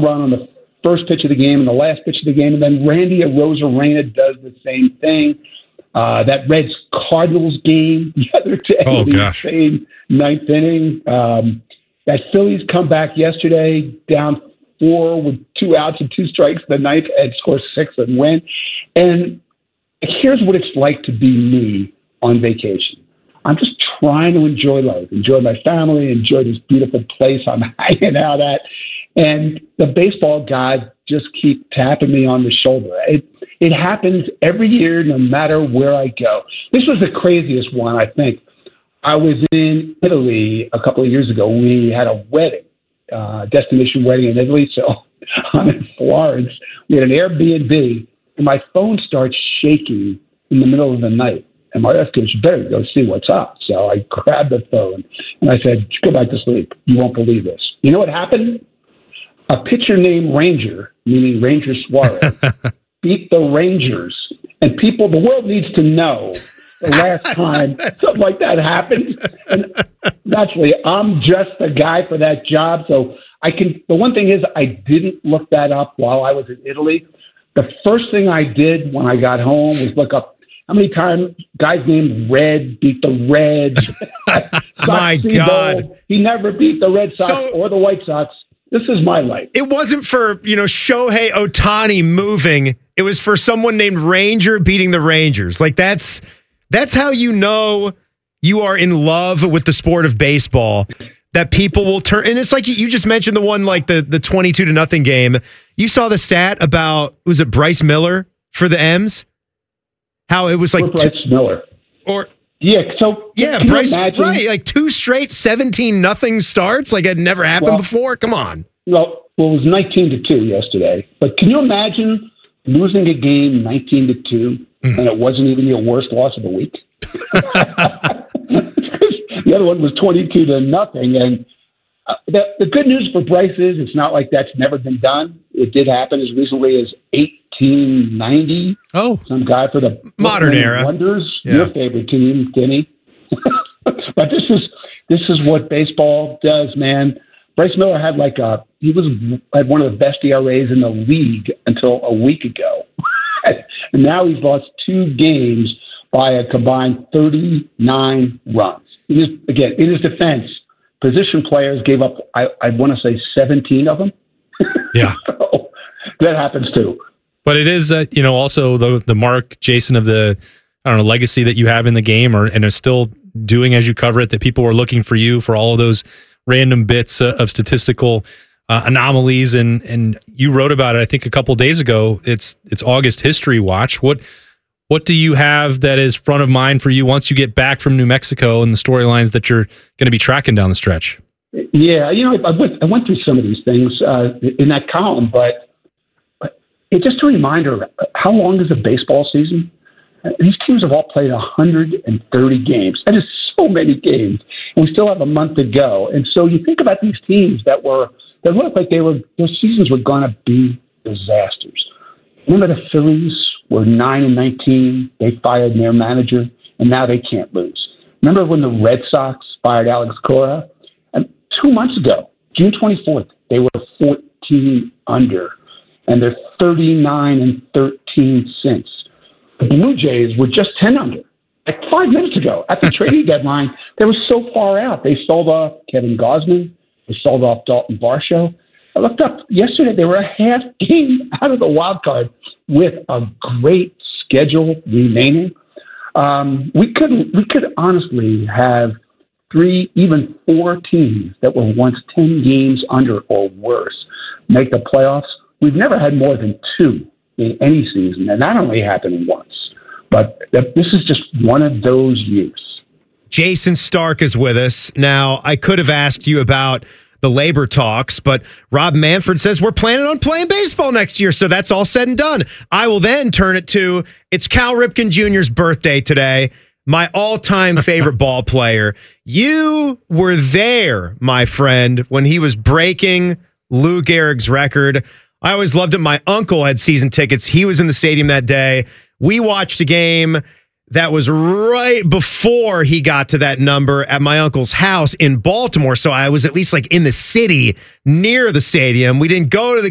run on the first pitch of the game and the last pitch of the game, and then Randy Arozarena does the same thing. That Reds-Cardinals game the other day, the same ninth inning. That Phillies come back yesterday, down 4 with 2 outs and 2 strikes the ninth, and score 6 and win. And here's what it's like to be me on vacation. I'm just trying to enjoy life, enjoy my family, enjoy this beautiful place I'm hanging out at. And the baseball guys just keep tapping me on the shoulder. It happens every year, no matter where I go. This was the craziest one, I think. I was in Italy a couple of years ago. We had a wedding, destination wedding in Italy. So I'm in Florence. We had an Airbnb, and my phone starts shaking in the middle of the night. And my wife goes, "You better go see what's up." So I grabbed the phone, and I said, "Go back to sleep. You won't believe this." You know what happened? A pitcher named Ranger, meaning Ranger Suarez, beat the Rangers. And people, the world needs to know the last time something like that happened. And naturally, I'm just the guy for that job. So the one thing is I didn't look that up while I was in Italy. The first thing I did when I got home was look up how many times guys named Red beat the Reds. My God. He never beat the Red Sox or the White Sox. This is my life. It wasn't for, Shohei Ohtani moving. It was for someone named Ranger beating the Rangers. Like that's how you know you are in love with the sport of baseball, that people will turn. And it's like you just mentioned the one, like the 22-0 game. You saw the stat about, was it Bryce Miller for the M's? How it was like Bryce Miller. Bryce, right? Like 2 straight 17-0 starts, like it never happened before. Come on. Well, it was 19-2 yesterday. But can you imagine losing a game 19-2, and it wasn't even your worst loss of the week? The other one was 22-0, and the good news for Bryce is it's not like that's never been done. It did happen as recently as 1890. Oh, some guy for the modern era Wonders, your favorite team, Denny. But this is what baseball does, man. Bryce Miller had had one of the best ERAs in the league until a week ago, and now he's lost 2 games by a combined 39 runs. In his defense, position players gave up, I want to say 17 of them. Yeah. So that happens too. But it is, also the mark, Jason, of the, legacy that you have in the game and are still doing as you cover it, that people are looking for you for all of those random bits of statistical anomalies. And you wrote about it, I think, a couple days ago. It's August History Watch. What do you have that is front of mind for you once you get back from New Mexico and the storylines that you're going to be tracking down the stretch? Yeah, I went through some of these things in that column, but it's just a reminder, how long is a baseball season? These teams have all played 130 games. That is so many games, and we still have a month to go. And so you think about these teams that looked like their seasons were going to be disasters. Remember the Phillies were 9-19. They fired their manager, and now they can't lose. Remember when the Red Sox fired Alex Cora? And 2 months ago, June 24th, they were 14 under, and they're 39-13 since. The Blue Jays were just 10 under. Like 5 minutes ago, at the trading deadline, they were so far out. They sold off Kevin Gausman. They sold off Dalton Varsho. I looked up yesterday, they were a half game out of the wild card with a great schedule remaining. We could honestly have 3, even 4 teams that were once 10 games under or worse make the playoffs. We've never had more than 2 in any season, and that only happened once. But this is just one of those years. Jayson Stark is with us. Now, I could have asked you about the labor talks, but Rob Manfred says we're planning on playing baseball next year, so that's all said and done. I will then turn it to, it's Cal Ripken Jr.'s birthday today, my all-time favorite ball player. You were there, my friend, when he was breaking Lou Gehrig's record. I always loved it. My uncle had season tickets. He was in the stadium that day. We watched a game that was right before he got to that number at my uncle's house in Baltimore. So I was at least like in the city near the stadium. We didn't go to the